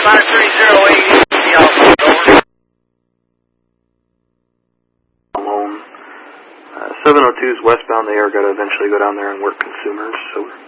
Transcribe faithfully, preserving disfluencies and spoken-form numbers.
five three zero eight eight, the Alpha, over. Alone. Uh, seven oh two's westbound. They are going to eventually go down there and work consumers, so